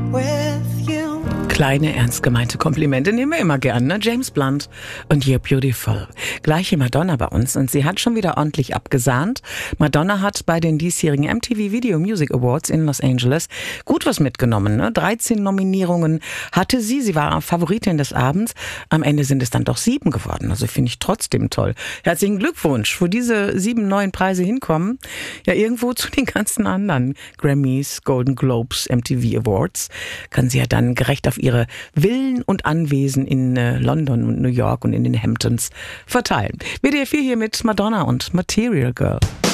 with you. Kleine, ernst gemeinte Komplimente nehmen wir immer gern, ne? James Blunt und You're Beautiful. Gleiche Madonna bei uns und sie hat schon wieder ordentlich abgesahnt. Madonna hat bei den diesjährigen MTV Video Music Awards in Los Angeles gut was mitgenommen, ne? 13 Nominierungen hatte sie. Sie war Favoritin des Abends. Am Ende sind es dann doch 7 geworden. Also finde ich trotzdem toll. Herzlichen Glückwunsch, wo diese 7 neuen Preise hinkommen. Ja, irgendwo zu den ganzen anderen Grammys, Golden Globes, MTV Awards. Kann sie ja dann gerecht auf ihre Villen und Anwesen in London und New York und in den Hamptons verteilen. WDR 4 hier mit Madonna und Material Girl.